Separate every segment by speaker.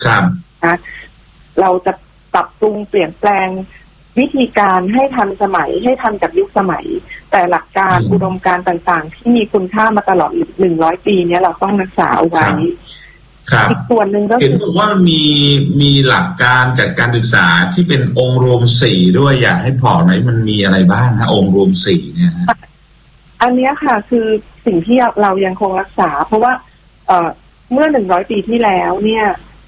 Speaker 1: ครับ
Speaker 2: นะเราจะปรับปรุงเปลี่ยนแปลงวิธีการให้ทันสมัยให้ทันกับยุคสมัยแต่หลักการอุดมการณ์ต่างๆที่มีคุณค่ามาตลอด100 ปีนี้เราต้องรักษาเอาไว้อีกส่วนหนึ่งก็
Speaker 1: เห็นบอกว่ามีหลักการจัดการศึกษาที่เป็นองค์รวม4ด้วยอยากให้พอหน่อยมันมีอะไรบ้างฮะองค์รวม4เนี่ย
Speaker 2: อันนี้ค่ะคือสิ่งที่เรายังคงรักษาเพราะว่าเมื่อ100 ปีที่แล้วเนี่ย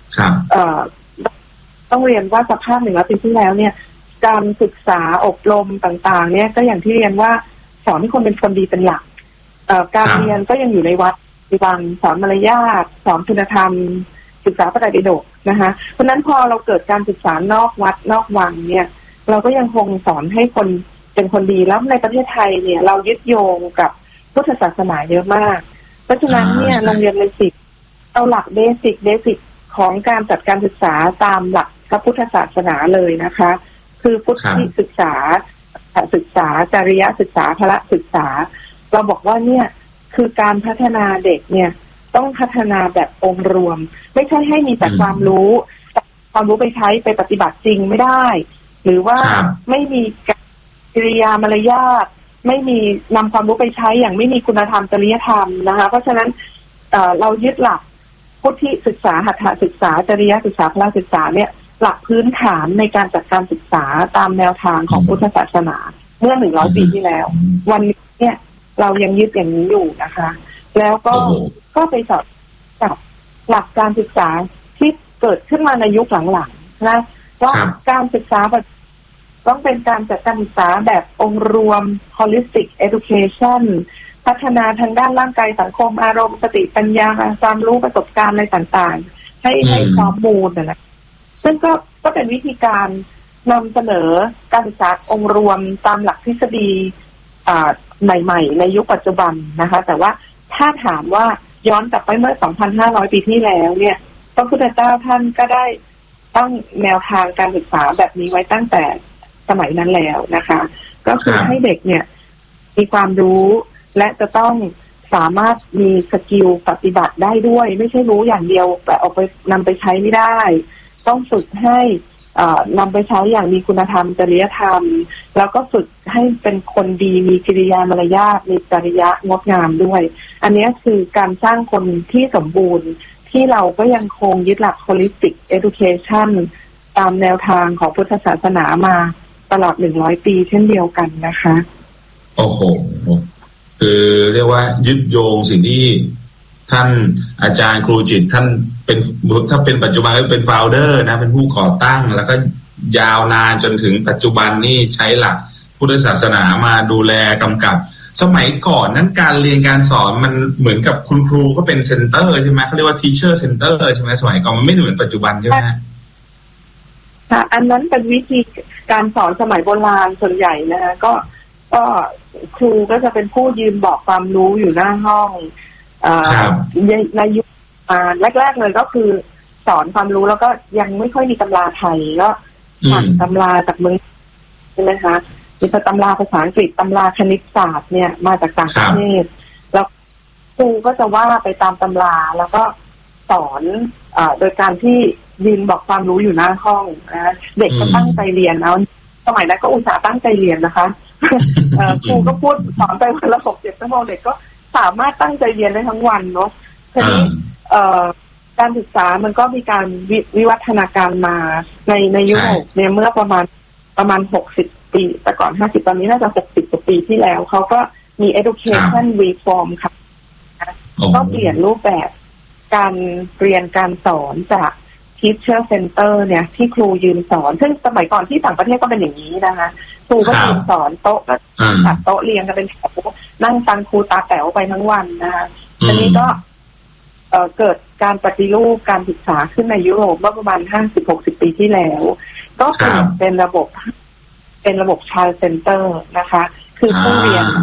Speaker 2: ต้องเรียนว่าสภาพ100 ปีที่แล้วเนี่ยการศึกษาอบรมต่างๆเนี่ยก็อย่างที่เรียนว่าสอนให้คนเป็นคนดีเป็นหลักการเรียนก็ยังอยู่ในวัดสอนมารยาทสอนคุณธรรมศึกษาพระไตรปิฎกนะคะเพราะนั้นพอเราเกิดการศึกษานอกวัดนอกวังเนี่ยเราก็ยังคงสอนให้คนเป็นคนดีแล้วในประเทศไทยเนี่ยเรายึดโยงกับพุทธศาสนาเยอะมากเพราะฉะนั้นเนี่ยโรงเรียนในสิกเอาหลักเบสิกของการจัดการศึกษาตามหลักพระพุทธศาสนาเลยนะคะคือพุทธศึกษาจริยศึกษาพละศึกษาเราบอกว่าเนี่ยคือการพัฒนาเด็กเนี่ยต้องพัฒนาแบบองค์รวมไม่ใช่ให้มีแต่ความรู้ไปใช้ไปปฏิบัติจริงไม่ได้หรือว่าไม่มีกิริยามารยาทไม่มีนำความรู้ไปใช้อย่างไม่มีคุณธรรมจริยธรรมนะคะเพราะฉะนั้นเรายึดหลักพุทธศึกษาหัตถศึกษาจริยศึกษาพละศึกษาเนี่ยหลักพื้นฐานในการจัดการศึกษาตามแนวทางของพุทธศาสนาเมื่อ100 ปีที่แล้ววันนี้เนี่ยเรายังยึดอย่างนี้อยู่นะคะแล้วก็ไปสอบกับหลักการศึกษาที่เกิดขึ้นมาในยุคหลังๆนะว่าการศึกษาต้องเป็นการจัดการศึกษาแบบองค์รวม holistic education พัฒนาทางด้านร่างกายสังคมอารมณ์สติปัญญาความรู้ประสบการณ์อะไรต่างๆให้ข้อมูลนะซึ่งก็เป็นวิธีการนำเสนอการศึกษาองค์รวมตามหลักทฤษฎีใหม่ๆในยุคปัจจุบันนะคะแต่ว่าถ้าถามว่าย้อนกลับไปเมื่อ 2,500 ปีที่แล้วเนี่ยพระพุทธเจ้าท่านก็ได้ตั้งแนวทางการศึกษาแบบนี้ไว้ตั้งแต่สมัยนั้นแล้วนะคะก็คือให้เด็กเนี่ยมีความรู้และจะต้องสามารถมีสกิลปฏิบัติได้ด้วยไม่ใช่รู้อย่างเดียวแต่ออกไปนำไปใช้ไม่ได้ต้องฝึกให้นำไปใช้อย่างมีคุณธรรมจริยธรรมแล้วก็ฝึกให้เป็นคนดีมีกิริยามารยาทมีจริยะงดงามด้วยอันนี้คือการสร้างคนที่สมบูรณ์ที่เราก็ยังคงยึดหลัก holistic education ตามแนวทางของพุทธศาสนามาตลอด100 ปีเช่นเดียวกันนะคะ
Speaker 1: โอ้โหคือเรียกว่ายึดโยงสิ่งที่ท่านอาจารย์ครูจิตท่านเป็นถ้าเป็นปัจจุบันก็เป็นโฟลเดอร์นะเป็นผู้ก่อตั้งแล้วก็ยาวนานจนถึงปัจจุบันนี่ใช้หลักพุทธศาสนามาดูแลกำกับสมัยก่อนนั้นการเรียนการสอนมันเหมือนกับคุณครูก็เป็นเซ็นเตอร์ใช่ไหมเขาเรียกว่า teacher center ใช่ไหมสมัยก่อนมันไม่เหมือนปัจจุบันใช่ไหม
Speaker 2: ค่ะอันนั้นเป็นวิธีการสอนสมัยโบราณส่วนใหญ่นะคะก็ครูก็จะเป็นผู้ยืนบอกความรู้อยู่หน้าห้องในยุคแรกๆเลยก็คือสอนความรู้แล้วก็ยังไม่ค่อยมีตำราไทยก็ผ่านตำราจากเมืองใช่ไหมคะมีตำราภาษาอังกฤษตำราคณิตศาสตร์เนี่ยมาจากต่างประเทศแล้วครูก็จะว่าไปตามตำราแล้วก็สอนโดยการที่ยืนบอกความรู้อยู่หน้าห้องนะเด็กก็ตั้งใจเรียนเอาสมัยนั้นก็อุตส่าห์ตั้งใจเรียนนะคะครูก็พูดสอนไปวันละ6-7 ชั่วโมงเด็กก็สามารถตั้งใจเรียนได้ทั้งวันเนาะทีนี้การศึกษามันก็มีการวิวัฒนาการมาในยุโรปเนี่ยเมื่อประมาณ60 ปีแต่ก่อน50ตอนนี้น่าจะ60 กว่าปีที่แล้วเขาก็มี education reform ค่ะก็เปลี่ยนรูปแบบการเรียนการสอนจาก teacher center เนี่ยที่ครูยืนสอนซึ่งสมัยก่อนที่ต่างประเทศก็เป็นอย่างนี้นะคะครูก็ยืนสอนโต๊ะก็จัดโต๊ะเรียงกันเป็นแถวนั่งฟังครูตาแป๋วไปทั้งวันนะคะทีนี้ก็เกิดการปฏิรูปการศึกษาขึ้นในยุโรปเมื่อประมาณ50-60 ปีที่แล้วก็เป็นระบบ child center นะคะคือผู้เรียน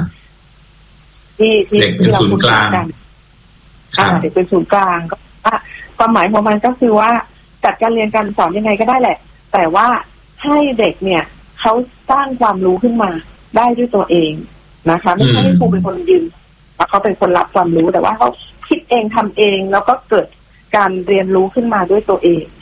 Speaker 2: ที่เราพูดกันเด็กเป็นศูนย์กลางก็ความหมายของมันก็คือว่าจัดการเรียนการสอนยังไงก็ได้แหละแต่ว่าให้เด็กเนี่ยเขาสร้างความรู้ขึ้นมาได้ด้วยตัวเองนะคะไม่ใช่ให้ครูเป็นคนยืนเขาเป็นคนรับความรู้แต่ว่าเขาคิดเองทำเองแล้วก็เกิดการเรียนรู้ขึ้นมาด้วยตัวเอง